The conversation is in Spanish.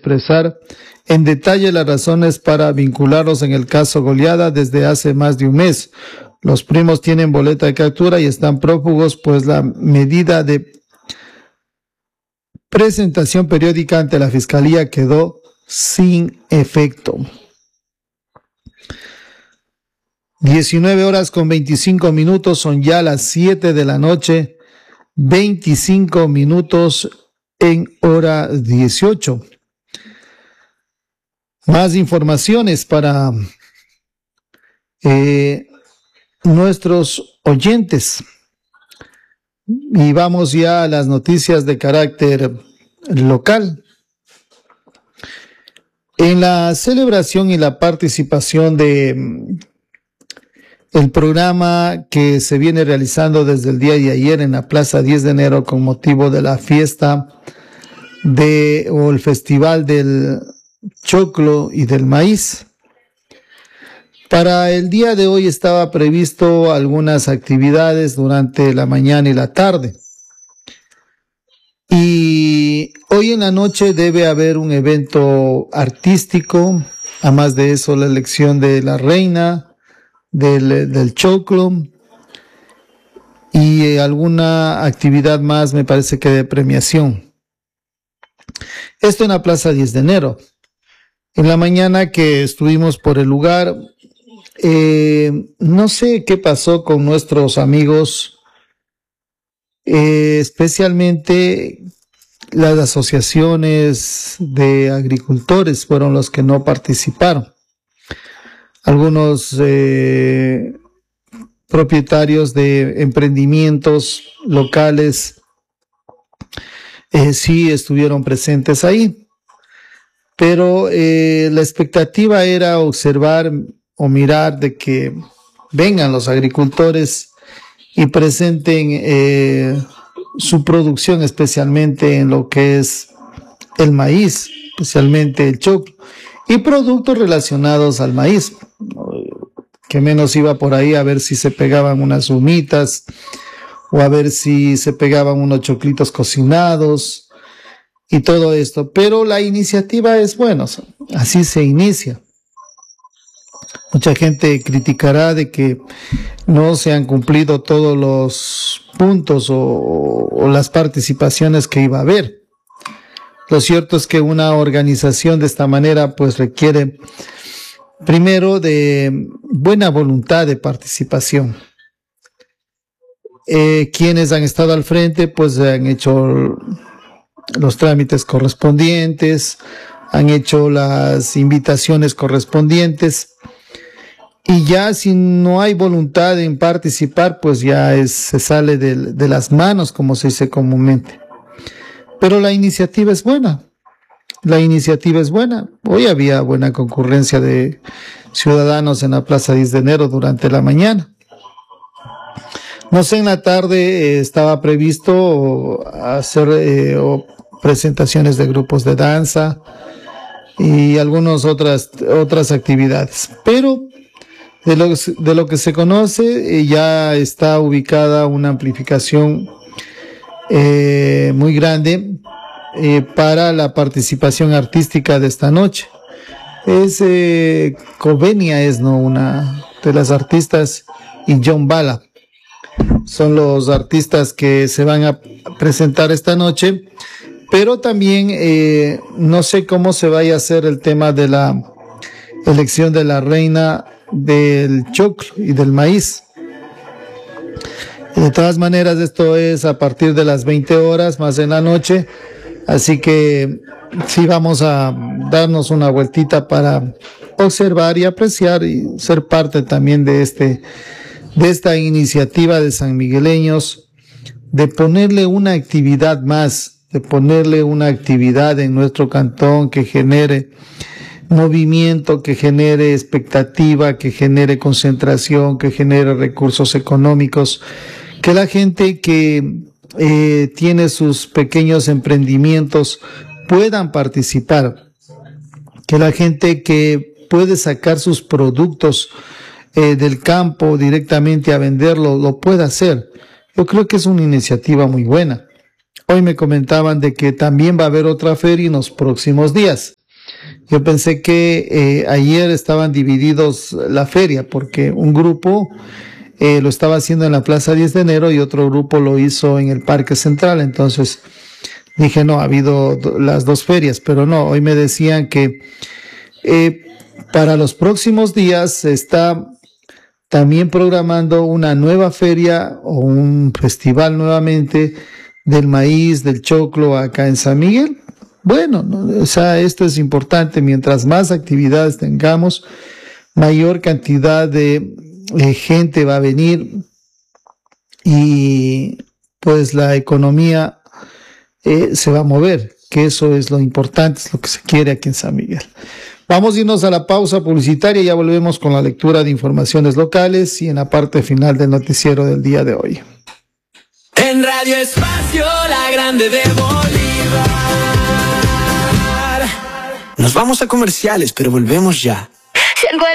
expresar en detalle las razones para vincularlos en el caso Goleada desde hace más de un mes. Los primos tienen boleta de captura y están prófugos, pues la medida de presentación periódica ante la Fiscalía quedó sin efecto. 19:25, son ya las 7 de la noche, 25 minutos en hora 18. Más informaciones para nuestros oyentes. Y vamos ya a las noticias de carácter local. En la celebración y la participación de el programa que se viene realizando desde el día de ayer en la Plaza 10 de enero con motivo de la fiesta o el Festival del Choclo y del Maíz. Para el día de hoy estaba previsto algunas actividades durante la mañana y la tarde. Y hoy en la noche debe haber un evento artístico, además de eso la elección de la reina del Choclo y alguna actividad más, me parece que de premiación. Esto en la Plaza 10 de enero. En la mañana que estuvimos por el lugar, no sé qué pasó con nuestros amigos, especialmente las asociaciones de agricultores fueron los que no participaron. Algunos propietarios de emprendimientos locales sí estuvieron presentes ahí, pero la expectativa era observar o mirar de que vengan los agricultores y presenten su producción, especialmente en lo que es el maíz, especialmente el choclo, y productos relacionados al maíz, que menos iba por ahí a ver si se pegaban unas humitas o a ver si se pegaban unos choclitos cocinados y todo esto. Pero la iniciativa es buena, así se inicia. Mucha gente criticará de que no se han cumplido todos los puntos o las participaciones que iba a haber. Lo cierto es que una organización de esta manera pues requiere primero de buena voluntad de participación. Quienes han estado al frente pues han hecho los trámites correspondientes, han hecho las invitaciones correspondientes, y ya si no hay voluntad en participar pues ya se sale de las manos, como se dice comúnmente. Pero la iniciativa es buena. La iniciativa es buena. Hoy había buena concurrencia de ciudadanos en la Plaza 10 de enero durante la mañana. No sé, en la tarde estaba previsto hacer presentaciones de grupos de danza y algunas otras actividades. Pero de lo que se conoce, ya está ubicada una amplificación muy grande para la participación artística de esta noche. Covenia es, ¿no?, una de las artistas, y John Bala son los artistas que se van a presentar esta noche. Pero también no sé cómo se vaya a hacer el tema de la elección de la reina del choclo y del maíz. De todas maneras, esto es a partir de las 20 horas, más en la noche, así que sí vamos a darnos una vueltita para observar y apreciar y ser parte también de esta iniciativa de sanmigueleños, de ponerle una actividad más, de ponerle una actividad en nuestro cantón que genere movimiento, que genere expectativa, que genere concentración, que genere recursos económicos, que la gente que tiene sus pequeños emprendimientos puedan participar, que la gente que puede sacar sus productos del campo directamente a venderlo, lo pueda hacer. Yo creo que es una iniciativa muy buena. Hoy me comentaban de que también va a haber otra feria en los próximos días. Yo pensé que ayer estaban divididos la feria, porque un grupo lo estaba haciendo en la Plaza 10 de Enero y otro grupo lo hizo en el Parque Central. Entonces dije, no, ha habido las dos ferias, pero no, hoy me decían que para los próximos días se está también programando una nueva feria o un festival nuevamente del maíz, del choclo acá en San Miguel. Bueno, ¿no? O sea, esto es importante. Mientras más actividades tengamos, mayor cantidad de gente va a venir y pues la economía se va a mover, que eso es lo importante, es lo que se quiere aquí en San Miguel. Vamos a irnos a la pausa publicitaria y ya volvemos con la lectura de informaciones locales y en la parte final del noticiero del día de hoy. En Radio Espacio, la grande de Bolívar. Nos vamos a comerciales, pero volvemos ya.